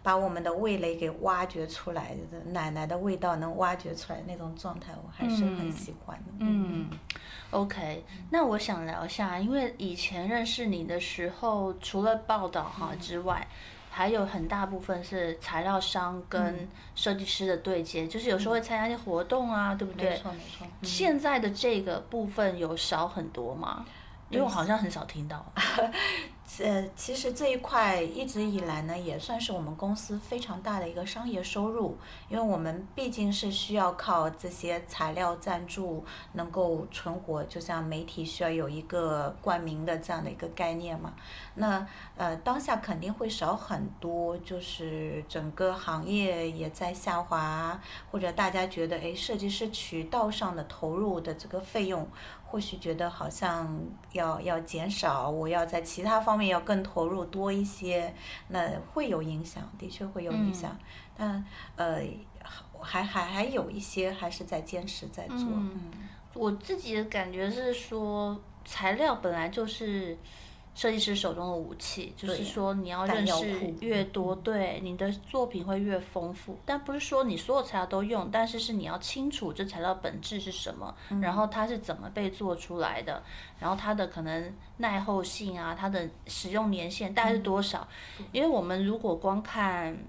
把我们的味蕾给挖掘出来的，奶奶的味道能挖掘出来那种状态，我还是很喜欢的。 OK， 那我想聊一下，因为以前认识你的时候，除了报道之外，还有很大部分是材料商跟设计师的对接，就是有时候会参加一些活动啊，对不对？ 没错没错。 现在的这个部分有少很多吗？因为我好像很少听到。 其实这一块一直以来呢，也算是我们公司非常大的一个商业收入，因为我们毕竟是需要靠这些材料赞助能够存活，就像媒体需要有一个冠名的这样的一个概念嘛。那当下肯定会少很多，就是整个行业也在下滑，或者大家觉得设计师渠道上的投入的这个费用，或许觉得好像要减少，我要在其他方面要更投入多一些，那会有影响，的确会有影响。但还有一些还是在坚持在做。 我自己的感觉是说，材料本来就是设计师手中的武器，就是说你要认识越多，对你的作品会越丰富。但不是说你所有材料都用，但是你要清楚这材料本质是什么，然后它是怎么被做出来的，然后它的可能耐候性啊，它的使用年限大概是多少。因为我们如果光看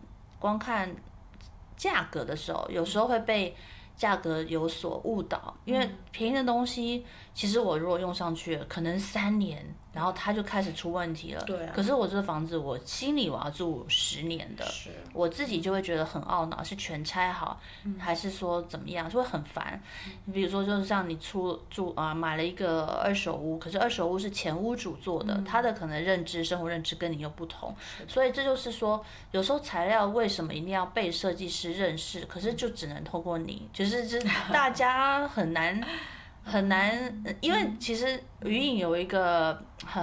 价格的时候，有时候会被价格有所误导，因为便宜的东西，其实我如果用上去了，可能3年，然后它就开始出问题了。 对啊。 可是我这房子，我心里我要住10年的，我自己就会觉得很懊恼，是全拆好，还是说怎么样，就会很烦。比如说，就是像你买了一个二手屋，可是二手屋是前屋主做的，他的可能生活认知跟你又不同，所以这就是说，有时候材料为什么一定要被设计师认识，可是就只能透过你，就是大家很难，因为其实余影有一个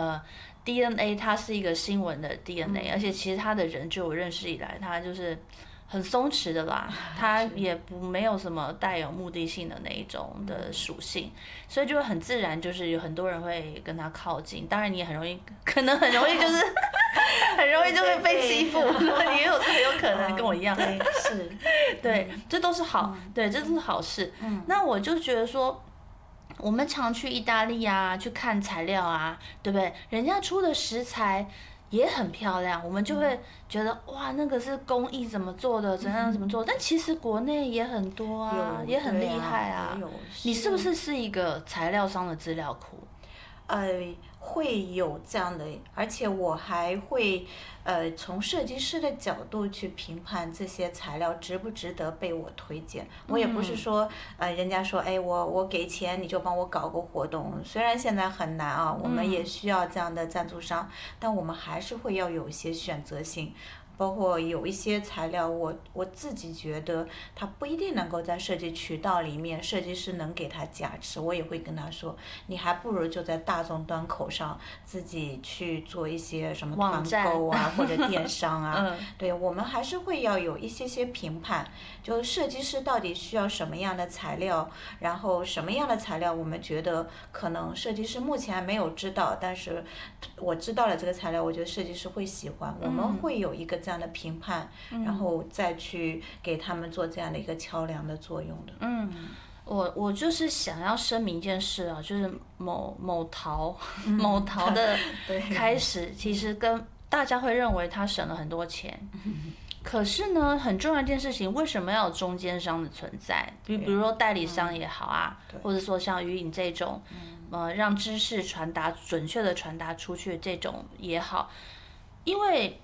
DNA， 它是一个新闻的 DNA，而且其实他的人就我认识以来，他就是很松弛的啦，他也没有什么带有目的性的那一种的属性，所以就会很自然，就是有很多人会跟他靠近。当然你也可能很容易就是很容易就会被欺负，也有可能跟我一样。 对，是， 对，这都是好，对，这都是好事。那我就觉得说，我们常去意大利啊，去看材料啊，对不对？人家出的食材也很漂亮，我们就会觉得哇，那个是工艺怎么做的，怎么做的？但其实国内也很多啊，也很厉害啊。你是不是一个材料商的资料库？ 会有这样的，而且我还会从设计师的角度去评判这些材料值不值得被我推荐。我也不是说人家说我给钱你就帮我搞个活动，虽然现在很难啊，我们也需要这样的赞助商，但我们还是会要有一些选择性。包括有一些材料我自己觉得它不一定能够在设计渠道里面设计师能给它加持，我也会跟他说你还不如就在大众端口上自己去做一些什么团购啊或者电商啊。对，我们还是会要有一些评判，就设计师到底需要什么样的材料，然后什么样的材料我们觉得可能设计师目前还没有知道，但是我知道了这个材料我觉得设计师会喜欢，我们会有一个这样的评判，然后再去给他们做这样的一个桥梁的作用的。 我就是想要声明一件事啊，就是某淘的开始，其实跟大家会认为他省了很多钱，可是呢，很重要一件事情，为什么要有中间商的存在？比如说代理商也好啊，或者说像于影这种，让知识准确的传达出去这种也好，因为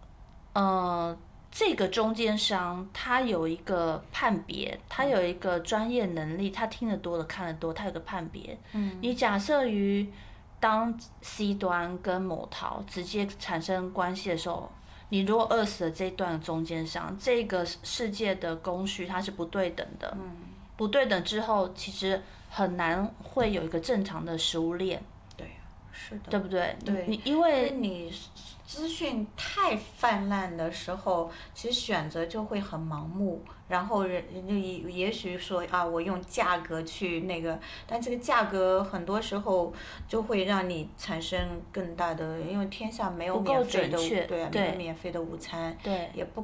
这个中间商他有一个判别，他有一个专业能力，他听得多了看得多，他有个判别。你假设于当 C 端跟某淘直接产生关系的时候，你如果饿死了这一段中间商，这个世界的供需它是不对等的。不对等之后，其实很难会有一个正常的食物链。 对，是的， 对不对？ 对， 因为你资讯太泛滥的时候，其实选择就会很盲目，然后也许说啊，我用价格去那个，但这个价格很多时候就会让你产生更大的，因为天下没有免费的，对啊，没有免费的午餐， 对， 也不